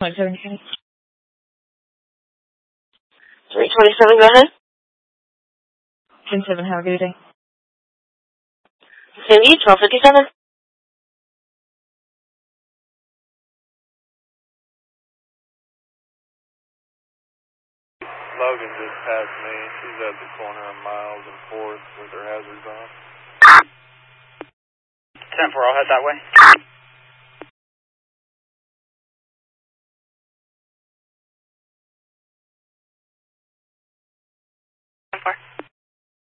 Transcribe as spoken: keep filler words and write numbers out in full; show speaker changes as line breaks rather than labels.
One seven County.
three twenty-seven, go ahead.
ten seven, have a good day.
Cindy, twelve fifty-seven.
Logan just passed me. She's at the corner of Miles and fourth with her hazards on.
ten four, I'll head that way. ten four.